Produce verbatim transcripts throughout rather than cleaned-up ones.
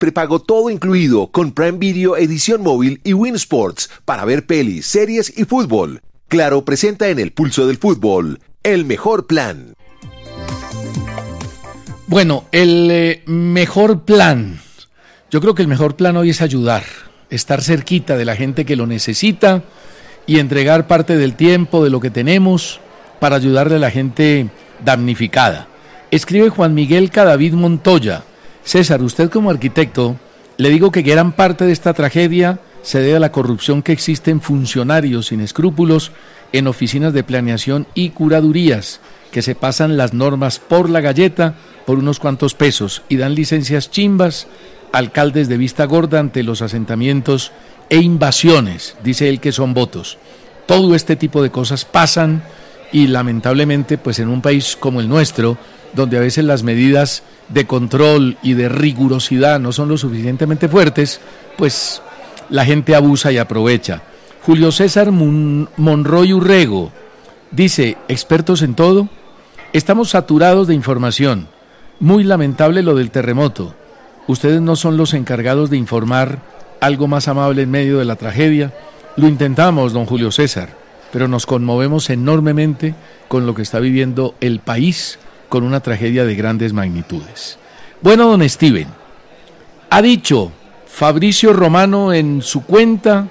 Prepago todo incluido con Prime Video edición móvil y Win Sports para ver pelis, series y fútbol. Claro presenta en el pulso del fútbol el mejor plan. Bueno, el eh, mejor plan. Yo creo que el mejor plan hoy es ayudar, estar cerquita de la gente que lo necesita y entregar parte del tiempo, de lo que tenemos, para ayudarle a la gente damnificada. Escribe Juan Miguel Cadavid Montoya. César, usted como arquitecto, le digo que gran parte de esta tragedia se debe a la corrupción que existe en funcionarios sin escrúpulos en oficinas de planeación y curadurías, que se pasan las normas por la galleta por unos cuantos pesos y dan licencias chimbas, alcaldes de vista gorda ante los asentamientos e invasiones, dice él que son votos. Todo este tipo de cosas pasan y lamentablemente pues en un país como el nuestro, donde a veces las medidas de control y de rigurosidad no son lo suficientemente fuertes, pues la gente abusa y aprovecha. Julio César Mon- Monroy Urrego dice, expertos en todo, estamos saturados de información, muy lamentable lo del terremoto, ustedes no son los encargados de informar algo más amable en medio de la tragedia. Lo intentamos, don Julio César, pero nos conmovemos enormemente con lo que está viviendo el país con una tragedia de grandes magnitudes. Bueno, don Steven, ha dicho Fabricio Romano en su cuenta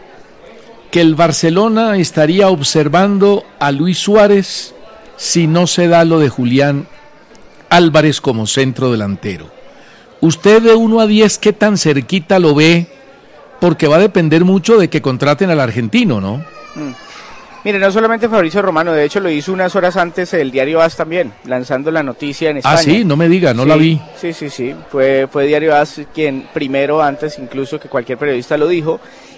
que el Barcelona estaría observando a Luis Suárez si no se da lo de Julián Álvarez como centro delantero. Usted de uno a diez, ¿qué tan cerquita lo ve? Porque va a depender mucho de que contraten al argentino, ¿no? Mm. Mire, no solamente Fabricio Romano, de hecho lo hizo unas horas antes el diario AS también, lanzando la noticia en España. Ah, sí, no me diga, no sí, la vi. Sí, sí, sí, fue, fue diario AS quien primero, antes incluso que cualquier periodista lo dijo.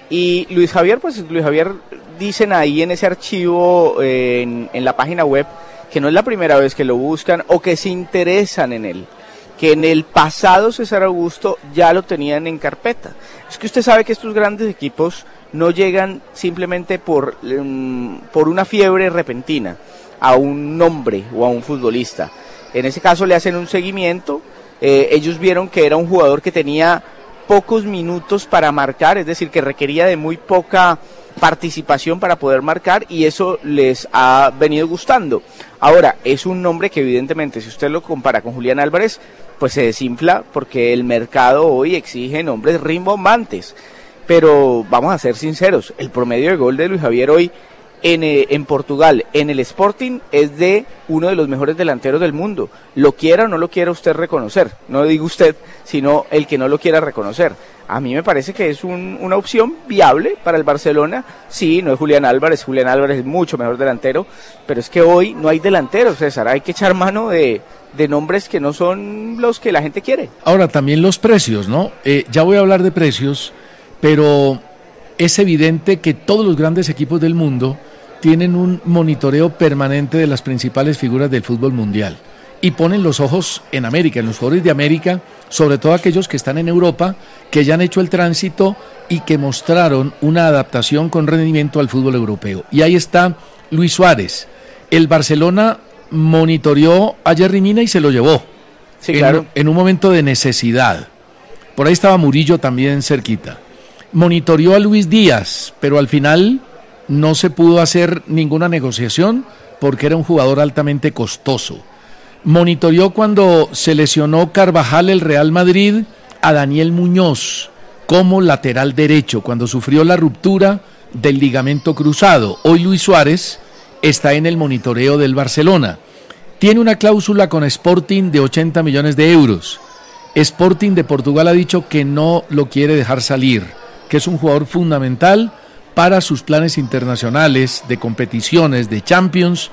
Y Luis Javier, pues Luis Javier dicen ahí en ese archivo, eh, en, en la página web, que no es la primera vez que lo buscan o que se interesan en él, que en el pasado César Augusto ya lo tenían en carpeta. Es que usted sabe que estos grandes equipos no llegan simplemente por, um, por una fiebre repentina a un nombre o a un futbolista. En ese caso le hacen un seguimiento, eh, ellos vieron que era un jugador que tenía pocos minutos para marcar, es decir, que requería de muy poca participación para poder marcar y eso les ha venido gustando. Ahora, es un nombre que evidentemente, si usted lo compara con Julián Álvarez, pues se desinfla porque el mercado hoy exige nombres rimbombantes. Pero vamos a ser sinceros, el promedio de gol de Luis Javier hoy en, eh, en Portugal, en el Sporting, es de uno de los mejores delanteros del mundo. Lo quiera o no lo quiera usted reconocer, no digo usted, sino el que no lo quiera reconocer. A mí me parece que es un, una opción viable para el Barcelona. Sí, no es Julián Álvarez, Julián Álvarez es mucho mejor delantero, pero es que hoy no hay delanteros, César, hay que echar mano de, de nombres que no son los que la gente quiere. Ahora, también los precios, ¿no? Eh, ya voy a hablar de precios, pero es evidente que todos los grandes equipos del mundo tienen un monitoreo permanente de las principales figuras del fútbol mundial y ponen los ojos en América, en los jugadores de América, sobre todo aquellos que están en Europa, que ya han hecho el tránsito y que mostraron una adaptación con rendimiento al fútbol europeo. Y ahí está Luis Suárez. El Barcelona monitoreó a Yerry Mina y se lo llevó, sí, en, claro. en un momento de necesidad. Por ahí estaba Murillo también cerquita. Monitoreó a Luis Díaz, pero al final no se pudo hacer ninguna negociación porque era un jugador altamente costoso. Monitoreó cuando se lesionó Carvajal el Real Madrid a Daniel Muñoz como lateral derecho, cuando sufrió la ruptura del ligamento cruzado. Hoy Luis Suárez está en el monitoreo del Barcelona. Tiene una cláusula con Sporting de ochenta millones de euros. Sporting de Portugal ha dicho que no lo quiere dejar salir, que es un jugador fundamental para sus planes internacionales de competiciones, de Champions,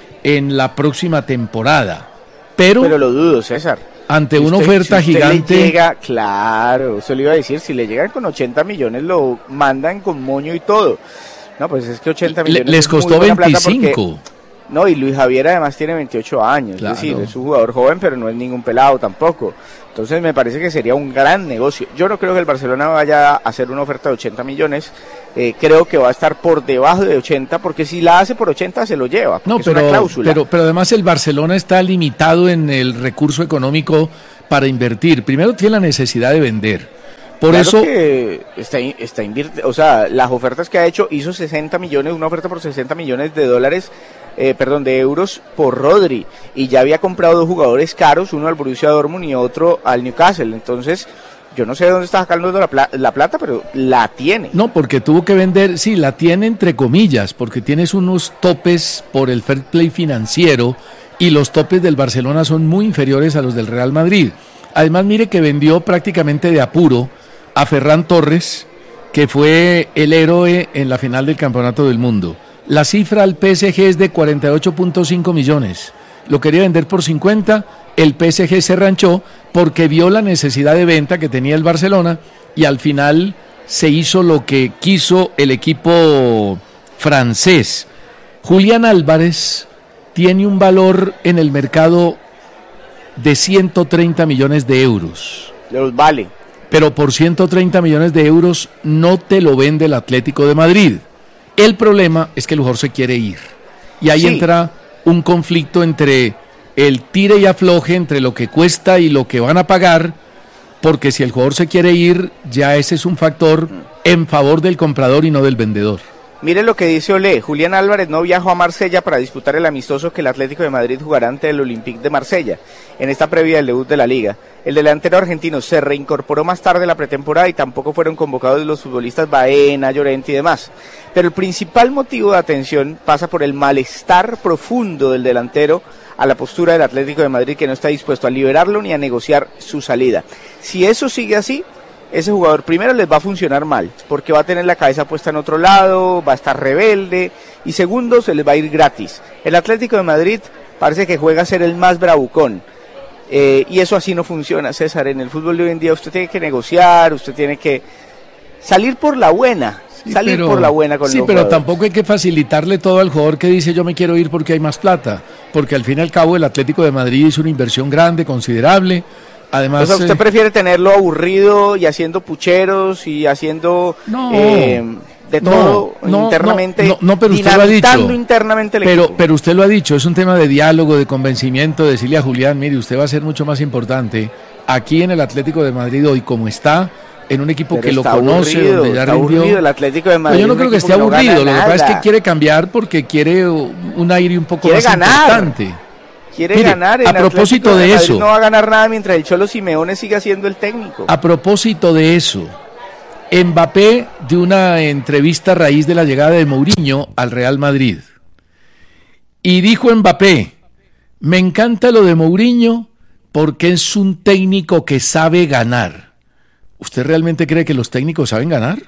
en la próxima temporada. Pero, Pero lo dudo, César. Ante si una usted, oferta si usted gigante... Le llega, claro, eso le iba a decir, si le llegan con ochenta millones lo mandan con moño y todo. No, pues es que ochenta millones... Le, les es muy costó buena plata veinticinco. Porque, no, y Luis Javier además tiene veintiocho años, Claro. es decir, es un jugador joven, pero no es ningún pelado tampoco. Entonces me parece que sería un gran negocio. Yo no creo que el Barcelona vaya a hacer una oferta de ochenta millones, eh, creo que va a estar por debajo de ochenta, porque si la hace por ochenta se lo lleva, No, es una pero, cláusula. pero, pero además el Barcelona está limitado en el recurso económico para invertir. Primero tiene la necesidad de vender. Por claro eso que está, está invirt- o sea, las ofertas que ha hecho, hizo sesenta millones, una oferta por sesenta millones de dólares, eh, perdón, de euros por Rodri, y ya había comprado dos jugadores caros, uno al Borussia Dortmund y otro al Newcastle. Entonces, yo no sé de dónde está sacando la, pla- la plata, pero la tiene. no, porque tuvo que vender, sí, la tiene entre comillas, porque tienes unos topes por el fair play financiero y los topes del Barcelona son muy inferiores a los del Real Madrid. Además, mire que vendió prácticamente de apuro a Ferran Torres, que fue el héroe en la final del Campeonato del Mundo. La cifra al P S G es de cuarenta y ocho punto cinco millones. Lo quería vender por cincuenta, el P S G se ranchó porque vio la necesidad de venta que tenía el Barcelona y al final se hizo lo que quiso el equipo francés. Julián Álvarez tiene un valor en el mercado de ciento treinta millones de euros. Los vale. Pero por ciento treinta millones de euros no te lo vende el Atlético de Madrid. El problema es que el jugador se quiere ir. Y ahí sí entra un conflicto entre el tire y afloje, entre lo que cuesta y lo que van a pagar, porque si el jugador se quiere ir, ya ese es un factor en favor del comprador y no del vendedor. Mire lo que dice Olé, Julián Álvarez no viajó a Marsella para disputar el amistoso que el Atlético de Madrid jugará ante el Olympique de Marsella, en esta previa del debut de la Liga. El delantero argentino se reincorporó más tarde a la pretemporada y tampoco fueron convocados los futbolistas Baena, Llorente y demás. Pero el principal motivo de atención pasa por el malestar profundo del delantero a la postura del Atlético de Madrid, que no está dispuesto a liberarlo ni a negociar su salida. Si eso sigue así, ese jugador primero les va a funcionar mal, porque va a tener la cabeza puesta en otro lado, va a estar rebelde, y segundo, se les va a ir gratis. El Atlético de Madrid parece que juega a ser el más bravucón, eh, y eso así no funciona, César. En el fútbol de hoy en día usted tiene que negociar, usted tiene que salir por la buena, sí, salir pero, por la buena con sí, los pero jugadores. Tampoco hay que facilitarle todo al jugador que dice yo me quiero ir porque hay más plata, porque al fin y al cabo el Atlético de Madrid hizo una inversión grande, considerable. Además, o sea, ¿usted eh, prefiere tenerlo aburrido y haciendo pucheros y haciendo no, eh, de no, todo no, internamente? No, no, no, pero usted lo ha dicho. Internamente el pero, equipo. pero usted lo ha dicho, es un tema de diálogo, de convencimiento, de decirle a Julián, mire, usted va a ser mucho más importante aquí en el Atlético de Madrid hoy como está, en un equipo pero que lo conoce, aburrido, donde ya está rindió. Aburrido, el Atlético de Madrid. No, yo no creo que esté no aburrido, lo que nada. pasa es que quiere cambiar porque quiere un aire un poco quiere más ganar. importante. Quiere Mire, ganar. a propósito de, de eso, no va a ganar nada mientras el Cholo Simeone siga siendo el técnico. A propósito de eso, Mbappé dio una entrevista a raíz de la llegada de Mourinho al Real Madrid. Y dijo Mbappé, me encanta lo de Mourinho porque es un técnico que sabe ganar. ¿Usted realmente cree que los técnicos saben ganar?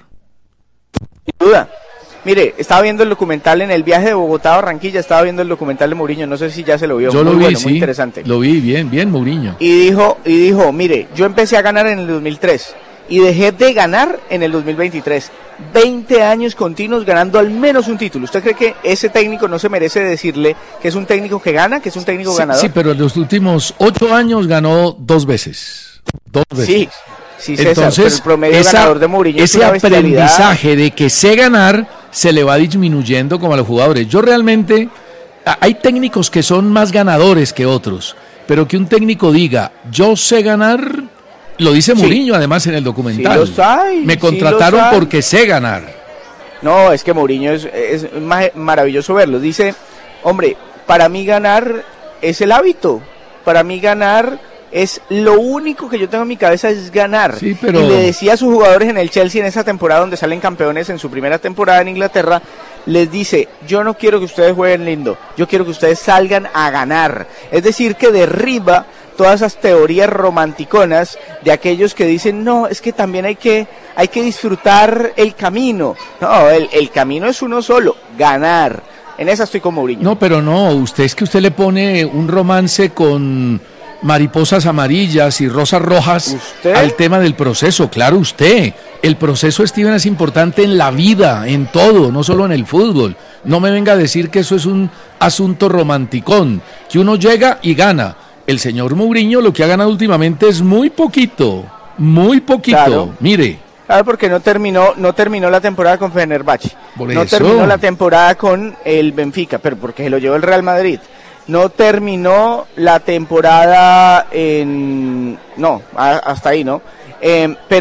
Sin duda. Mire, estaba viendo el documental en el viaje de Bogotá a Barranquilla, estaba viendo el documental de Mourinho, no sé si ya se lo vio. Yo muy lo vi, bueno, sí, muy interesante. Lo vi, bien, bien Mourinho. Y dijo, y dijo, mire, yo empecé a ganar en el dos mil tres y dejé de ganar en el dos mil veintitrés. veinte años continuos ganando al menos un título. ¿Usted cree que ese técnico no se merece decirle que es un técnico que gana, que es un técnico sí, ganador? Sí, pero en los últimos ocho años ganó dos veces. Dos veces. Sí. Sí, César, entonces, pero el promedio esa, ganador de Mourinho ese es una aprendizaje de que sé ganar se le va disminuyendo como a los jugadores. Yo realmente, hay técnicos que son más ganadores que otros, pero que un técnico diga, yo sé ganar, lo dice sí. Mourinho además en el documental. Sí los hay, Me contrataron sí los hay. porque sé ganar. No, es que Mourinho es, es maravilloso verlo. Dice, hombre, para mí ganar es el hábito, para mí ganar es lo único que yo tengo en mi cabeza es ganar. Sí, pero... Y le decía a sus jugadores en el Chelsea en esa temporada donde salen campeones en su primera temporada en Inglaterra, les dice, yo no quiero que ustedes jueguen lindo, yo quiero que ustedes salgan a ganar. Es decir, que derriba todas esas teorías romanticonas de aquellos que dicen, no, es que también hay que, hay que disfrutar el camino. No, el, el camino es uno solo, ganar. En esa estoy con Mourinho. No, pero no, usted es que usted le pone un romance con mariposas amarillas y rosas rojas ¿Usted? Al tema del proceso. Claro, usted. El proceso, Steven, es importante en la vida, en todo, no solo en el fútbol. No me venga a decir que eso es un asunto romanticón, que uno llega y gana. El señor Mourinho lo que ha ganado últimamente es muy poquito, muy poquito. Claro. Mire. Claro, porque no terminó, no terminó la temporada con Fenerbahce, Por no eso. terminó la temporada con el Benfica, pero porque se lo llevó el Real Madrid. No terminó la temporada en... No, a, hasta ahí, ¿no? Eh, pero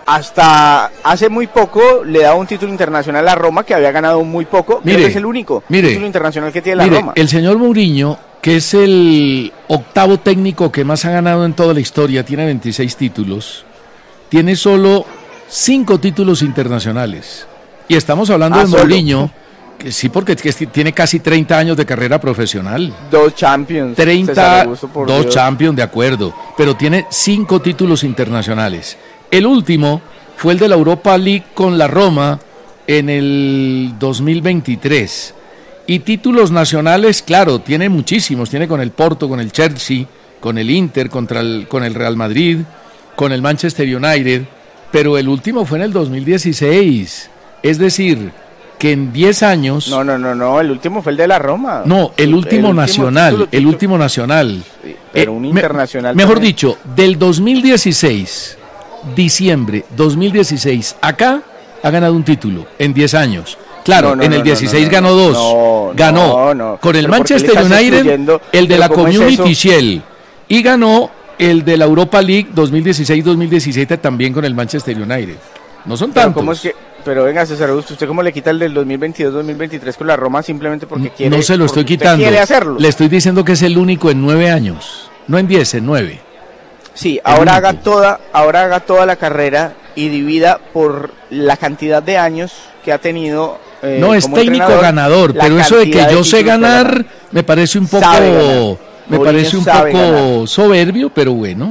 hasta hace muy poco le daba un título internacional a Roma, que había ganado muy poco. Mire, creo que es el único mire, título internacional que tiene la mire, Roma. El señor Mourinho, que es el octavo técnico que más ha ganado en toda la historia, tiene veintiséis títulos, tiene solo cinco títulos internacionales. Y estamos hablando ah, de Mourinho, que sí, porque que tiene casi treinta años de carrera profesional. Dos Champions. treinta, dos Dios. Champions, de acuerdo, pero tiene cinco títulos internacionales. El último fue el de la Europa League con la Roma en el dos mil veintitrés. Y títulos nacionales, claro, tiene muchísimos. Tiene con el Porto, con el Chelsea, con el Inter, contra el, con el Real Madrid, con el Manchester United. Pero el último fue en el dos mil dieciséis. Es decir, que en diez años... No, no, no, no, el último fue el de la Roma. No, el último el nacional, último, título, el último nacional. Sí, pero un eh, internacional... Me, mejor dicho, del dos mil dieciséis... diciembre dos mil dieciséis, acá ha ganado un título en diez años. Claro, no, no, en el dieciséis no, no, ganó dos. No, ganó no, no. con el pero Manchester United el de la Community es Shield y ganó el de la Europa League dos mil dieciséis dos mil diecisiete también con el Manchester United. No son tantos. Pero, ¿cómo es que, pero venga, César Augusto, ¿usted cómo le quita el del dos mil veintidós dos mil veintitrés con la Roma simplemente porque quiere? No se lo estoy quitando. Quiere hacerlo. Le estoy diciendo que es el único en nueve años. No en diez, en nueve. Sí, ahora haga toda, ahora haga toda la carrera y divida por la cantidad de años que ha tenido. Eh, no es técnico ganador, pero eso de que yo sé ganar me parece un poco, me parece un poco soberbio, pero bueno.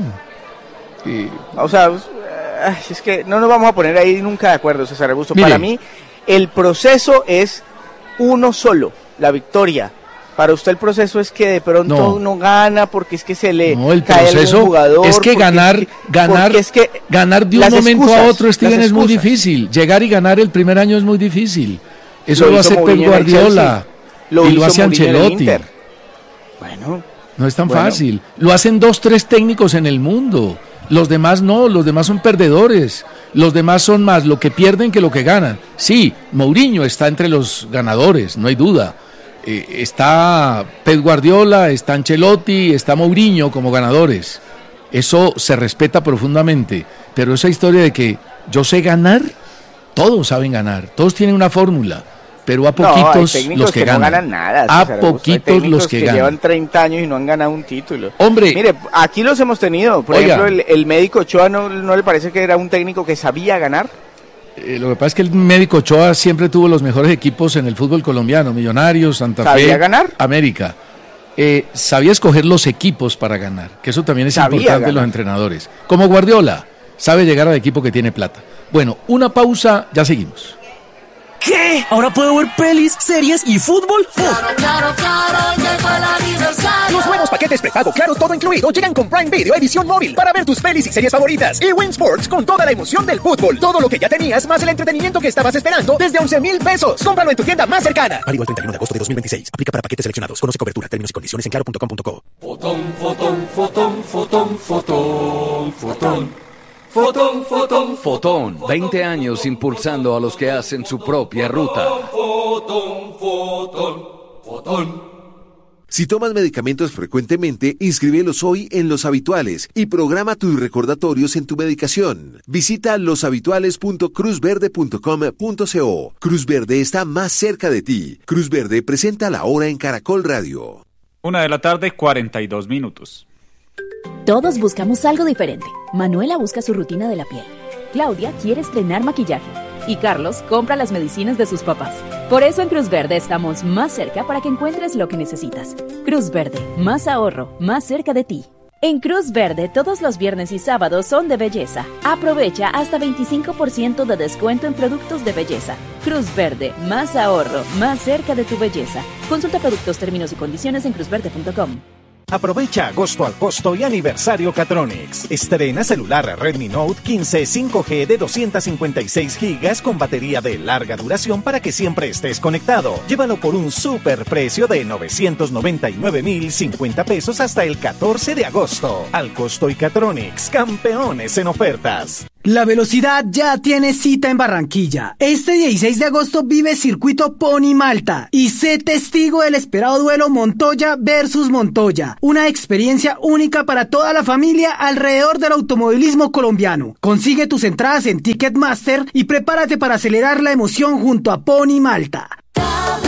Eh, o sea, es que no nos vamos a poner ahí nunca de acuerdo, César Augusto. Para mí, el proceso es uno solo, la victoria. Para usted el proceso es que de pronto no. uno gana porque es que se le no, el cae proceso algún jugador. Es que ganar, es que, ganar, es que ganar de un momento excusas, a otro, Steven, es muy difícil. Llegar y ganar el primer año es muy difícil. Eso lo, lo hace Pep Guardiola lo y lo hace Ancelotti. Bueno, no es tan bueno. fácil. Lo hacen dos, tres técnicos en el mundo. Los demás no, los demás son perdedores. Los demás son más lo que pierden que lo que ganan. Sí, Mourinho está entre los ganadores, no hay duda. Eh, está Pep Guardiola, está Ancelotti, está Mourinho como ganadores. Eso se respeta profundamente, pero esa historia de que yo sé ganar, todos saben ganar, todos tienen una fórmula, pero a poquitos no, los que, que ganan. No ganan nada, a poquitos los que, que ganan. Llevan treinta años y no han ganado un título. Hombre, mire, aquí los hemos tenido. Por oiga, ejemplo, el, el médico Ochoa, ¿no, ¿no le parece que era un técnico que sabía ganar? Eh, lo que pasa es que el médico Ochoa siempre tuvo los mejores equipos en el fútbol colombiano, Millonarios, Santa Fe, ¿sabía ganar? América. Eh, sabía escoger los equipos para ganar, que eso también es sabía importante ganar. En los entrenadores. Como Guardiola, sabe llegar al equipo que tiene plata. Bueno, una pausa, ya seguimos. ¿Qué? ¿Ahora puedo ver pelis, series y fútbol? Claro, claro, claro, llegó el aniversario. Los nuevos paquetes prepago Claro Todo Incluido llegan con Prime Video Edición Móvil para ver tus pelis y series favoritas. Y Win Sports con toda la emoción del fútbol. Todo lo que ya tenías más el entretenimiento que estabas esperando desde once mil pesos. Cómpralo en tu tienda más cercana. Válido el treinta y uno de agosto de dos mil veintiséis. Aplica para paquetes seleccionados. Conoce cobertura, términos y condiciones en claro punto com punto co. Fotón, fotón, fotón, fotón, fotón, fotón. Fotón, fotón, Fotón, veinte años impulsando a los que hacen su propia ruta. Fotón, fotón, fotón. Si tomas medicamentos frecuentemente, inscríbelos hoy en Los Habituales y programa tus recordatorios en tu medicación. Visita los habituales punto cruz verde punto com punto co. Cruz Verde está más cerca de ti. Cruz Verde presenta La Hora en Caracol Radio. Una de la tarde, cuarenta y dos minutos. Todos buscamos algo diferente. Manuela busca su rutina de la piel. Claudia quiere estrenar maquillaje. Y Carlos compra las medicinas de sus papás. Por eso en Cruz Verde estamos más cerca para que encuentres lo que necesitas. Cruz Verde, más ahorro, más cerca de ti. En Cruz Verde, todos los viernes y sábados son de belleza. Aprovecha hasta veinticinco por ciento de descuento en productos de belleza. Cruz Verde, más ahorro, más cerca de tu belleza. Consulta productos, términos y condiciones en cruz verde punto com. Aprovecha agosto al costo y aniversario Catronics. Estrena celular Redmi Note quince cinco G de doscientos cincuenta y seis gigas con batería de larga duración para que siempre estés conectado. Llévalo por un super precio de novecientos noventa y nueve mil cincuenta pesos hasta el catorce de agosto. Al costo y Catronics, campeones en ofertas. La velocidad ya tiene cita en Barranquilla. Este dieciséis de agosto vive Circuito Pony Malta y sé testigo del esperado duelo Montoya versus Montoya. Una experiencia única para toda la familia alrededor del automovilismo colombiano. Consigue tus entradas en Ticketmaster y prepárate para acelerar la emoción junto a Pony Malta.